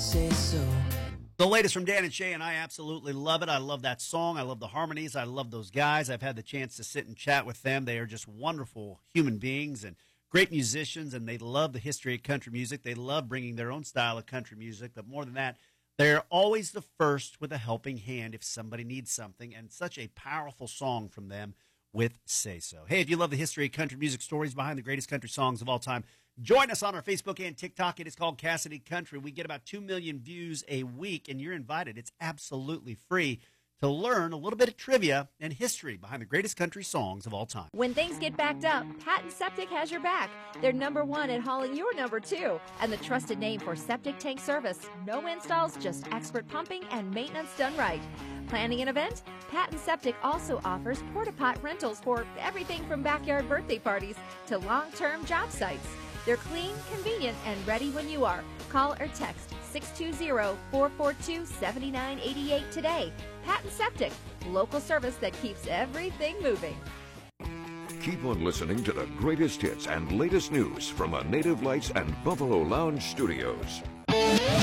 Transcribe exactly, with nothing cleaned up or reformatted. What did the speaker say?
say so. The latest from Dan and Shay, and I absolutely love it. I love that song. I love the harmonies. I love those guys. I've had the chance to sit and chat with them. They are just wonderful human beings and great musicians, and they love the history of country music. They love bringing their own style of country music, but more than that, they're always the first with a helping hand if somebody needs something, and such a powerful song from them with Say So. Hey, if you love the history of country music, stories behind the greatest country songs of all time, join us on our Facebook and TikTok. It is called Cassidy Country. We get about two million views a week, and you're invited. It's absolutely free to learn a little bit of trivia and history behind the greatest country songs of all time. When things get backed up, Patton Septic has your back. They're number one at hauling your number two, and the trusted name for septic tank service. No installs, just expert pumping and maintenance done right. Planning an event? Patton Septic also offers porta-pot rentals for everything from backyard birthday parties to long-term job sites. They're clean, convenient, and ready when you are. Call or text six two zero, four four two, seven nine eight eight today. Patton Septic, local service that keeps everything moving. Keep on listening to the greatest hits and latest news from the Native Lights and Buffalo Lounge studios.